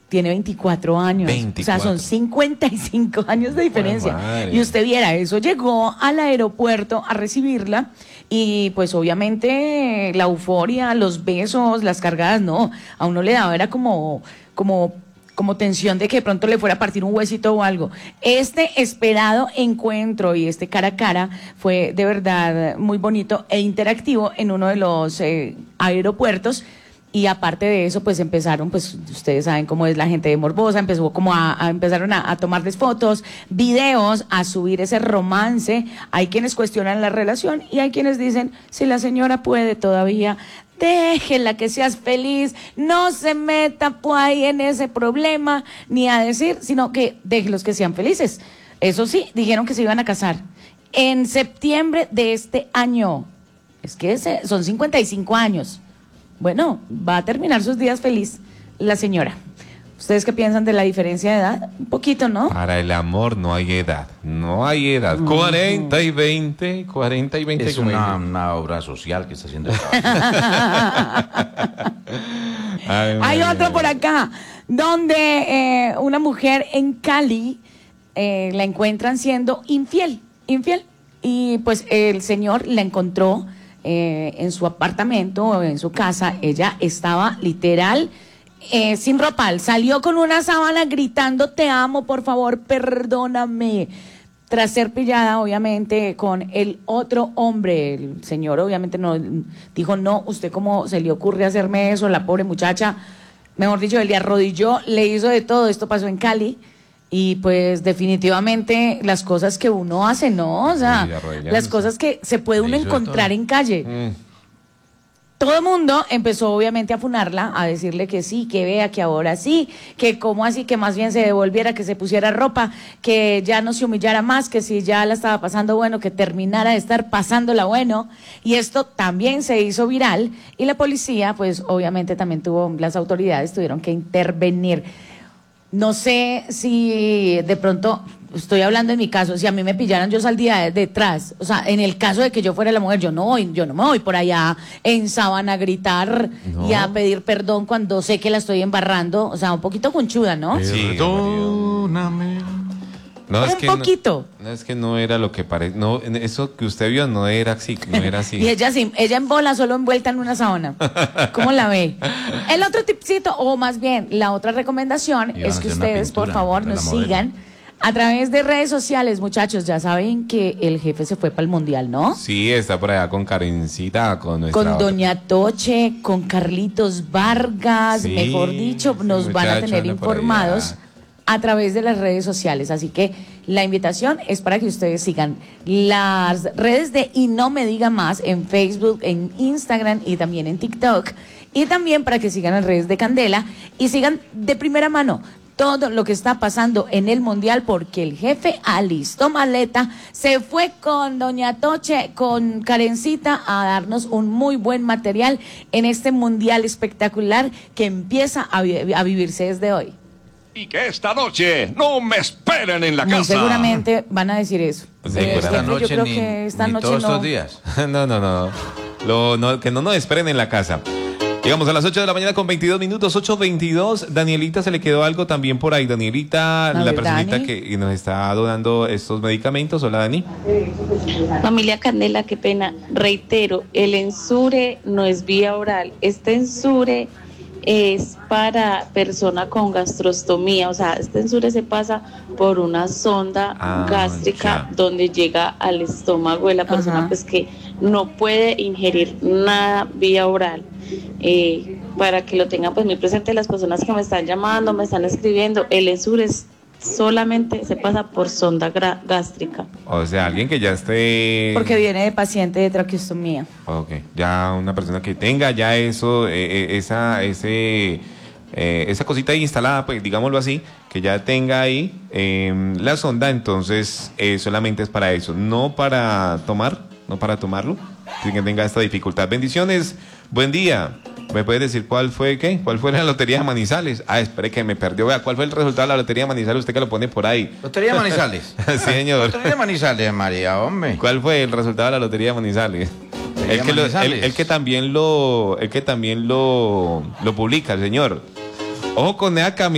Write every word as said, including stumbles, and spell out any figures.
Tiene veinticuatro años. veinticuatro. O sea, son cincuenta y cinco años de diferencia. Madre. Y usted viera, eso llegó al aeropuerto a recibirla y pues obviamente la euforia, los besos, las cargadas, no. A uno le daba, era como, como, como tensión de que de pronto le fuera a partir un huesito o algo. Este esperado encuentro y este cara a cara fue de verdad muy bonito e interactivo en uno de los eh, aeropuertos. Y aparte de eso, pues empezaron, pues ustedes saben cómo es la gente de morbosa, empezó como a, a empezaron a, a tomarles fotos, videos, a subir ese romance. Hay quienes cuestionan la relación y hay quienes dicen, si la señora puede todavía, déjela que seas feliz, no se meta pues ahí en ese problema, ni a decir, sino que déjelos que sean felices. Eso sí, dijeron que se iban a casar en septiembre de este año. Es que ese, son cincuenta y cinco años. Bueno, va a terminar sus días feliz la señora. ¿Ustedes qué piensan de la diferencia de edad? Un poquito, ¿no? Para el amor no hay edad, no hay edad. cuarenta y veinte, cuarenta y veinte. Es una, una obra social que está haciendo. Ay, Hay madre. otro por acá, donde eh, una mujer en Cali eh, la encuentran siendo infiel, infiel. Y pues el señor la encontró eh, en su apartamento o en su casa. Ella estaba literal eh, sin ropa, salió con una sábana gritando te amo, por favor, perdóname, tras ser pillada obviamente con el otro hombre. El señor obviamente no dijo, no, usted cómo se le ocurre hacerme eso, la pobre muchacha, mejor dicho, él le arrodilló, le hizo de todo. Esto pasó en Cali. Y pues definitivamente las cosas que uno hace, ¿no? O sea, Sí, arrodillándose. las cosas que se puede uno Le hizo de encontrar todo. en calle. Mm. Todo el mundo empezó obviamente a funarla, a decirle que sí, que vea, que ahora sí, que cómo así, que más bien se devolviera, que se pusiera ropa, que ya no se humillara más, que si ya la estaba pasando bueno, que terminara de estar pasándola bueno. Y esto también se hizo viral y la policía, pues obviamente también tuvo, las autoridades tuvieron que intervenir. No sé si de pronto, estoy hablando en mi caso, si a mí me pillaran, yo saldría de- detrás. O sea, en el caso de que yo fuera la mujer, yo no voy, yo no me voy por allá en sábana a gritar No. y a pedir perdón cuando sé que la estoy embarrando. O sea, un poquito conchuda, ¿no? Sí, Perdóname. No, es Un que no- poquito. No, es que no era lo que parece. No, eso que usted vio no era así, no era así. Y ella sí, ella en bola, solo envuelta en una sábana. ¿Cómo la ve? El otro tipcito, o más bien, la otra recomendación Iban a es que hacer una ustedes, por pintura favor, de la nos modelo. sigan a través de redes sociales, muchachos. Ya saben que el jefe se fue para el mundial, ¿no? Sí, está por allá con Karencita, con nuestra Con otra- Doña Toche, con Carlitos Vargas, Sí, mejor dicho, ese nos van a muchacho tener anda por informados allá. a través de las redes sociales. Así que la invitación es para que ustedes sigan las redes de Y No Me Diga Más en Facebook, en Instagram y también en TikTok. Y también para que sigan las redes de Candela y sigan de primera mano todo lo que está pasando en el Mundial, porque el jefe alistó maleta, se fue con Doña Toche, con Karencita, a darnos un muy buen material en este Mundial espectacular que empieza a, vi- a vivirse desde hoy. Y que esta noche no me esperen en la Muy casa. seguramente van a decir eso. Pues Eh, seguramente. jefe, Esta noche yo creo ni, que esta ni noche todos no. estos días. No, no, no. Lo, no. Que no nos esperen en la casa. Llegamos a las ocho de la mañana con veintidós minutos, ocho veintidós. Danielita, se le quedó algo también por ahí. Danielita, A la ver, personita Dani. que nos está donando estos medicamentos. Hola, Dani. Familia Candela, qué pena. Reitero, el ensure no es vía oral. Este ensure es para persona con gastrostomía. O sea, este ensure se pasa por una sonda Ah, gástrica ya. donde llega al estómago de la persona, Ajá. pues que no puede ingerir nada vía oral. Eh, para que lo tengan pues muy presente las personas que me están llamando, me están escribiendo, el ensure es solamente se pasa por sonda gra- gástrica. O sea, alguien que ya esté... Porque viene de paciente de traqueostomía. Ok, ya una persona que tenga ya eso, eh, eh, esa, ese, eh, esa cosita ahí instalada, pues digámoslo así, que ya tenga ahí eh, la sonda, entonces eh, solamente es para eso, no para tomar, no para tomarlo, sin que tenga esta dificultad. Bendiciones, buen día. ¿Me puedes decir cuál fue qué? ¿Cuál fue la lotería de Manizales? Ah, espere que me perdió. Vea, ¿cuál fue el resultado de la lotería de Manizales? Usted que lo pone por ahí. Lotería Manizales. Sí, señor. Lotería Manizales, María, hombre. ¿Cuál fue el resultado de la lotería de Manizales? Lotería El que, lo- Manizales. el- el que también lo, el que también lo, lo publica, el señor. Ojo con esa